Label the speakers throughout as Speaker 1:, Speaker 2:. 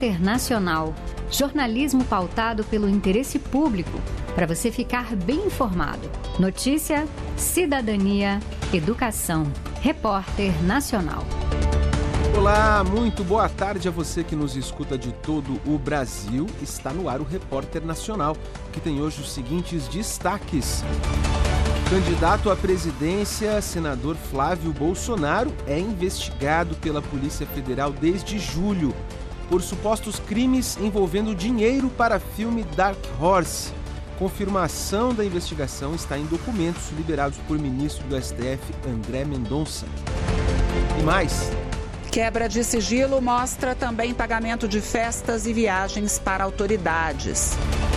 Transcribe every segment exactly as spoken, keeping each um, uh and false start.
Speaker 1: Internacional. Jornalismo pautado pelo interesse público, para você ficar bem informado. Notícia, cidadania, educação. Repórter Nacional.
Speaker 2: Olá, muito boa tarde a você que nos escuta de todo o Brasil. Está no ar o Repórter Nacional, que tem hoje os seguintes destaques. Candidato à presidência, senador Flávio Bolsonaro, é investigado pela Polícia Federal desde julho por supostos crimes envolvendo dinheiro para filme Dark Horse. Confirmação da investigação está em documentos liberados por ministro do S T F, André Mendonça. E mais...
Speaker 3: Quebra de sigilo mostra também pagamento de festas e viagens para autoridades.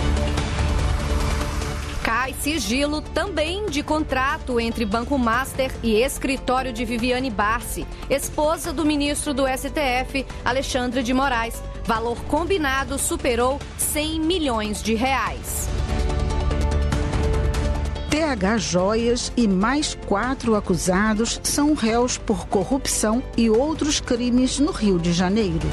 Speaker 4: Cai sigilo também de contrato entre Banco Master e escritório de Viviane Barsi, esposa do ministro do S T F, Alexandre de Moraes. Valor combinado superou cem milhões de reais.
Speaker 3: T H Joias e mais quatro acusados são réus por corrupção e outros crimes no Rio de Janeiro.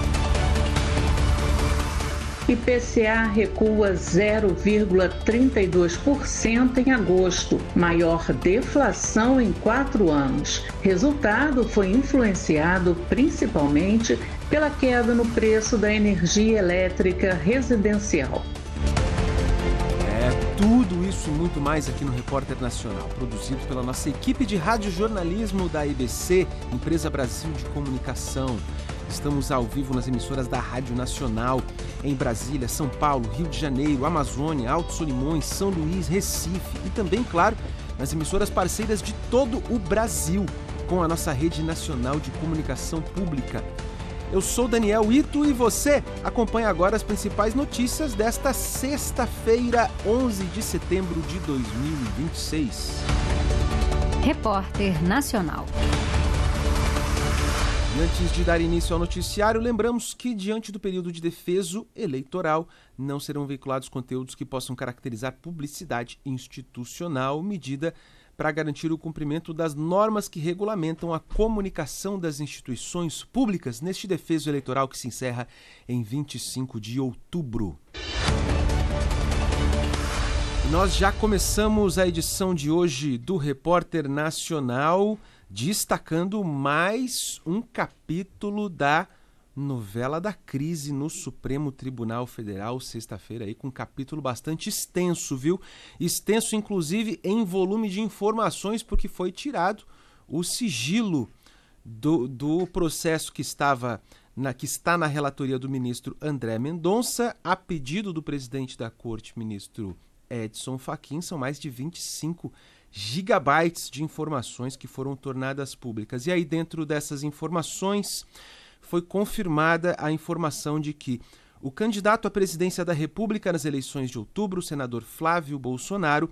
Speaker 3: I P C A recua zero vírgula trinta e dois por cento em agosto, maior deflação em quatro anos. Resultado foi influenciado principalmente pela queda no preço da energia elétrica residencial.
Speaker 2: Tudo isso e muito mais aqui no Repórter Nacional, produzido pela nossa equipe de radiojornalismo da E B C, Empresa Brasil de Comunicação. Estamos ao vivo nas emissoras da Rádio Nacional, em Brasília, São Paulo, Rio de Janeiro, Amazônia, Alto Solimões, São Luís, Recife e também, claro, nas emissoras parceiras de todo o Brasil, com a nossa rede nacional de comunicação pública. Eu sou Daniel Ito e você acompanha agora as principais notícias desta sexta-feira, onze de setembro de dois mil e vinte e seis.
Speaker 1: Repórter Nacional.
Speaker 2: E antes de dar início ao noticiário, lembramos que, diante do período de defeso eleitoral, não serão veiculados conteúdos que possam caracterizar publicidade institucional, medida para garantir o cumprimento das normas que regulamentam a comunicação das instituições públicas neste defeso eleitoral que se encerra em vinte e cinco de outubro. Nós já começamos a edição de hoje do Repórter Nacional destacando mais um capítulo da novela da crise no Supremo Tribunal Federal, sexta-feira, aí com um capítulo bastante extenso, viu? Extenso, inclusive, em volume de informações, porque foi tirado o sigilo do, do processo que, estava na, que está na relatoria do ministro André Mendonça, a pedido do presidente da Corte, ministro Edson Fachin. São mais de vinte e cinco gigabytes de informações que foram tornadas públicas. E aí, dentro dessas informações, foi confirmada a informação de que o candidato à presidência da República nas eleições de outubro, o senador Flávio Bolsonaro,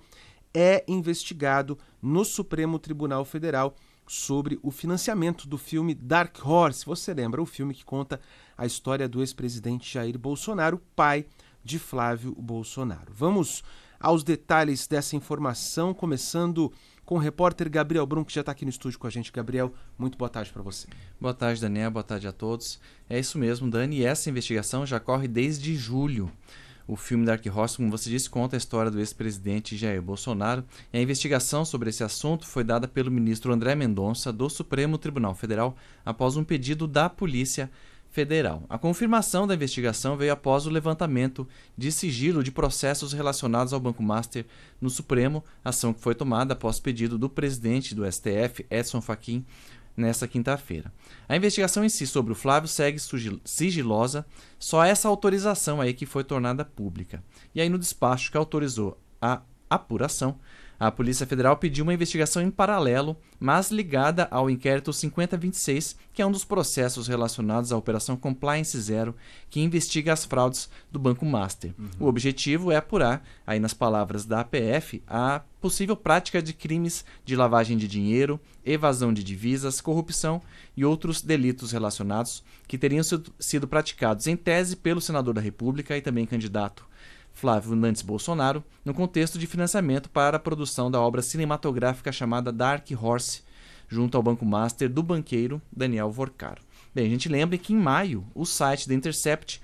Speaker 2: é investigado no Supremo Tribunal Federal sobre o financiamento do filme Dark Horse. Você lembra? O filme que conta a história do ex-presidente Jair Bolsonaro, pai de Flávio Bolsonaro. Vamos aos detalhes dessa informação, começando com o repórter Gabriel Brum, que já está aqui no estúdio com a gente. Gabriel, muito boa tarde para você.
Speaker 5: Boa tarde, Daniel. Boa tarde a todos. É isso mesmo, Dani. E essa investigação já corre desde julho. O filme Dark Horse, como você disse, conta a história do ex-presidente Jair Bolsonaro. E a investigação sobre esse assunto foi dada pelo ministro André Mendonça, do Supremo Tribunal Federal, após um pedido da Polícia Federal. A confirmação da investigação veio após o levantamento de sigilo de processos relacionados ao Banco Master no Supremo, ação que foi tomada após pedido do presidente do S T F, Edson Fachin, nesta quinta-feira. A investigação em si sobre o Flávio segue sigilosa, só essa autorização aí que foi tornada pública. E aí no despacho que autorizou a apuração, a Polícia Federal pediu uma investigação em paralelo, mas ligada ao inquérito cinquenta vinte e seis, que é um dos processos relacionados à Operação Compliance Zero, que investiga as fraudes do Banco Master. Uhum. O objetivo é apurar, aí nas palavras da A P F, a possível prática de crimes de lavagem de dinheiro, evasão de divisas, corrupção e outros delitos relacionados que teriam sido praticados em tese pelo senador da República e também candidato Flávio Nantes Bolsonaro, no contexto de financiamento para a produção da obra cinematográfica chamada Dark Horse, junto ao Banco Master do banqueiro Daniel Vorcaro. Bem, a gente lembra que em maio o site da Intercept